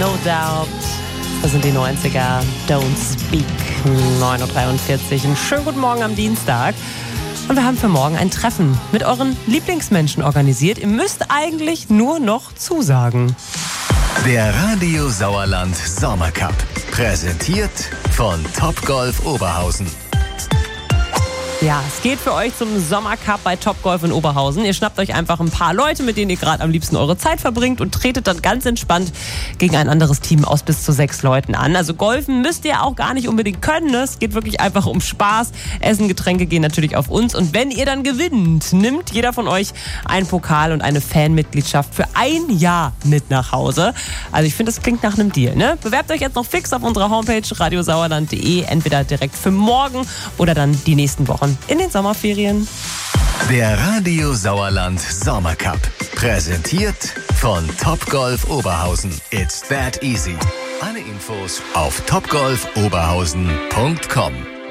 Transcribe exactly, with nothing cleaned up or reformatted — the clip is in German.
No Doubt. Das sind die neunziger. Don't Speak. neun Uhr dreiundvierzig. Einen schönen guten Morgen am Dienstag. Und wir haben für morgen ein Treffen mit euren Lieblingsmenschen organisiert. Ihr müsst eigentlich nur noch zusagen. Der Radio Sauerland Sommercup. Präsentiert von Topgolf Oberhausen. Ja, es geht für euch zum Sommercup bei Topgolf in Oberhausen. Ihr schnappt euch einfach ein paar Leute, mit denen ihr gerade am liebsten eure Zeit verbringt und tretet dann ganz entspannt gegen ein anderes Team aus bis zu sechs Leuten an. Also golfen müsst ihr auch gar nicht unbedingt können. Ne? Es geht wirklich einfach um Spaß. Essen, Getränke gehen natürlich auf uns. Und wenn ihr dann gewinnt, nimmt jeder von euch einen Pokal und eine Fanmitgliedschaft für ein Jahr mit nach Hause. Also ich finde, das klingt nach einem Deal. Ne? Bewerbt euch jetzt noch fix auf unserer Homepage radiosauerland punkt de, entweder direkt für morgen oder dann die nächsten Wochen in den Sommerferien. Der Radio Sauerland Sommercup. Präsentiert von Topgolf Oberhausen. It's that easy. Alle Infos auf topgolf oberhausen punkt com.